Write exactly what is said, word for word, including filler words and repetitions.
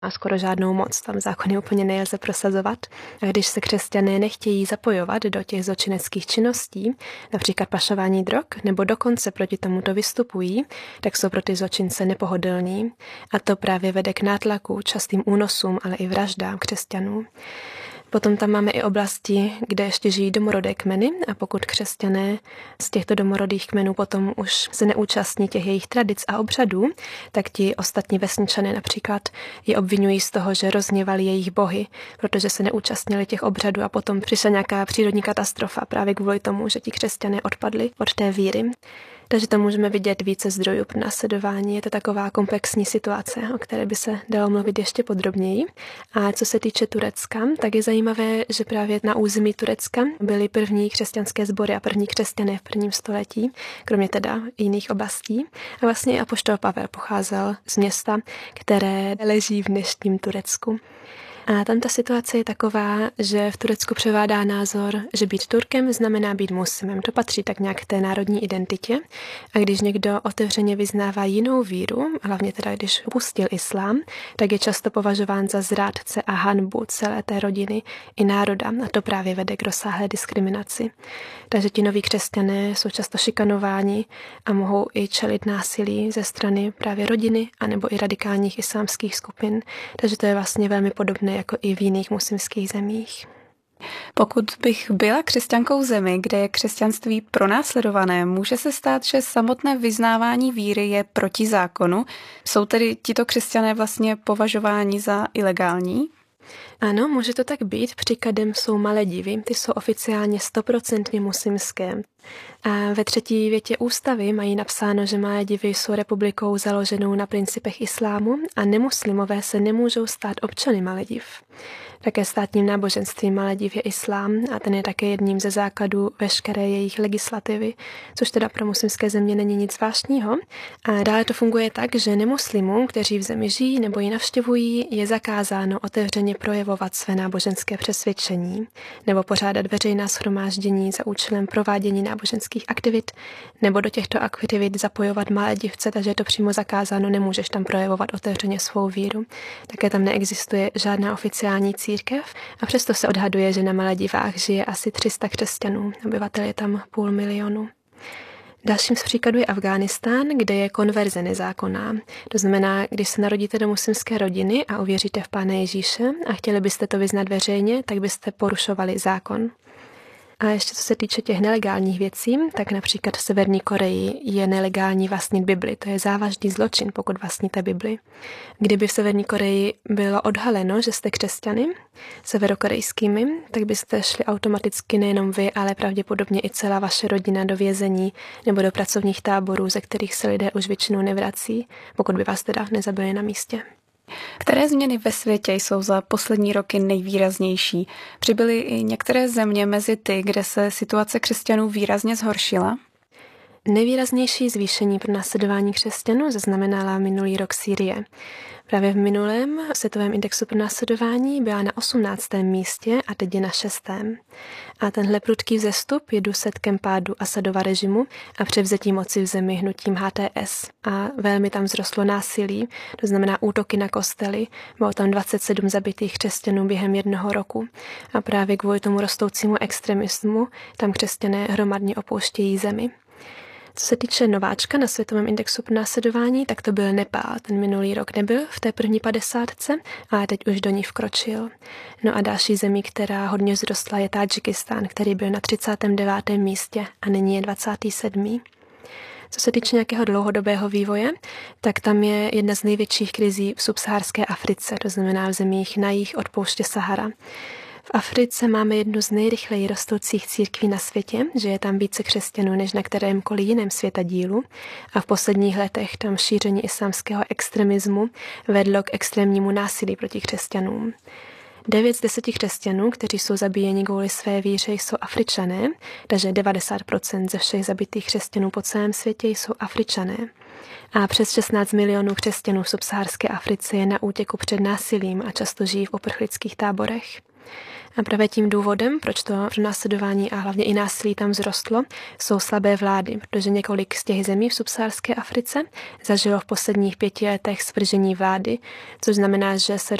a skoro žádnou moc, tam zákony úplně nelze prosazovat. A když se křesťané nechtějí zapojovat do těch zločineckých činností, například pašování drog, nebo dokonce proti tomuto vystupují, tak jsou pro ty zločince nepohodlní. A to právě vede k nátlaku, častým únosům, ale i vraždám křesťanů. Potom tam máme i oblasti, kde ještě žijí domorodé kmeny a pokud křesťané z těchto domorodých kmenů potom už se neúčastní těch jejich tradic a obřadů, tak ti ostatní vesničané například je obvinují z toho, že rozhněvali jejich bohy, protože se neúčastnili těch obřadů a potom přišla nějaká přírodní katastrofa právě kvůli tomu, že ti křesťané odpadli od té víry. Takže tam můžeme vidět více zdrojů pro následování. Je to taková komplexní situace, o které by se dalo mluvit ještě podrobněji. A co se týče Turecka, tak je zajímavé, že právě na území Turecka byly první křesťanské sbory a první křesťané v prvním století, kromě teda jiných oblastí. A vlastně apoštol Pavel pocházel z města, které leží v dnešním Turecku. A tam ta situace je taková, že v Turecku převládá názor, že být Turkem znamená být muslimem. To patří tak nějak k té národní identitě. A když někdo otevřeně vyznává jinou víru, hlavně teda když opustil islám, tak je často považován za zrádce a hanbu celé té rodiny i národa. A to právě vede k rozsáhlé diskriminaci. Takže ti noví křesťané jsou často šikanováni a mohou i čelit násilí ze strany právě rodiny anebo i radikálních islámských skupin. Takže to je vlastně velmi podobné jako i v jiných muslimských zemích. Pokud bych byla křesťankou v zemi, kde je křesťanství pronásledované, může se stát, že samotné vyznávání víry je proti zákonu. Jsou tedy tito křesťané vlastně považováni za ilegální? Ano, může to tak být. Příkladem jsou Maledivy. Ty jsou oficiálně stoprocentně muslimské. A ve třetí větě ústavy mají napsáno, že Maledivy jsou republikou založenou na principech islámu a nemuslimové se nemůžou stát občany Malediv. Také státním náboženstvím Malediv je islám a ten je také jedním ze základů veškeré jejich legislativy, což teda pro muslimské země není nic zvláštního. A dále to funguje tak, že nemuslimům, kteří v zemi žijí nebo ji navštěvují, je zakázáno otevřeně projevovat své náboženské přesvědčení nebo pořádat veřejná shromáždění za účelem provádění náboženských aktivit nebo do těchto aktivit zapojovat malé divce, takže je to přímo zakázáno, nemůžeš tam projevovat otevřeně svou víru. Také tam neexistuje žádná oficiální církev a přesto se odhaduje, že na Maledivách žije asi tři sta křesťanů, obyvatel je tam půl milionu. Dalším z příkladů je Afghánistán, kde je konverze nezákonná. To znamená, když se narodíte do muslimské rodiny a uvěříte v Pána Ježíše a chtěli byste to vyznat veřejně, tak byste porušovali zákon. A ještě co se týče těch nelegálních věcí, tak například v Severní Koreji je nelegální vlastnit Bibli. To je závažný zločin, pokud vlastníte Bibli. Kdyby v Severní Koreji bylo odhaleno, že jste křesťany severokorejskými, tak byste šli automaticky nejenom vy, ale pravděpodobně i celá vaše rodina do vězení nebo do pracovních táborů, ze kterých se lidé už většinou nevrací, pokud by vás teda nezabili na místě. Které změny ve světě jsou za poslední roky nejvýraznější? Přibyly i některé země mezi ty, kde se situace křesťanů výrazně zhoršila? Nejvýraznější zvýšení pro následování křesťanů zaznamenala minulý rok Sýrie. Právě v minulém světovém indexu pro následování byla na osmnáctém místě a teď je na šestém. A tenhle prudký vzestup je důsledkem pádu Asadova režimu a převzetí moci v zemi hnutím H T S. A velmi tam vzrostlo násilí, to znamená útoky na kostely. Bylo tam dvacet sedm zabitých křesťanů během jednoho roku. A právě kvůli tomu rostoucímu extremismu tam křesťané hromadně opouštějí zemi. Co se týče nováčka na světovém indexu pro následování, tak to byl Nepál. Ten minulý rok nebyl v té první padesátce, ale teď už do ní vkročil. No a další zemí, která hodně vzrostla, je Tadžikistán, který byl na třicátém devátém místě a nyní je dvacátý sedmý Co se týče nějakého dlouhodobého vývoje, tak tam je jedna z největších krizí v subsaharské Africe, to znamená v zemích na jih od pouště Sahara. V Africe máme jednu z nejrychleji rostoucích církví na světě, že je tam více křesťanů než na kterémkoliv jiném světadílu a v posledních letech tam šíření islámského extremismu vedlo k extrémnímu násilí proti křesťanům. Devět z deseti křesťanů, kteří jsou zabíjeni kvůli své víře, jsou Afričané, takže devadesát procent ze všech zabitých křesťanů po celém světě jsou Afričané. A přes šestnáct milionů křesťanů v subsaharské Africe je na útěku před násilím a často žijí v uprchlických táborech. A právě tím důvodem, proč to pronásledování a hlavně i násilí tam vzrostlo, jsou slabé vlády, protože několik z těch zemí v subsaharské Africe zažilo v posledních pěti letech svržení vlády, což znamená, že se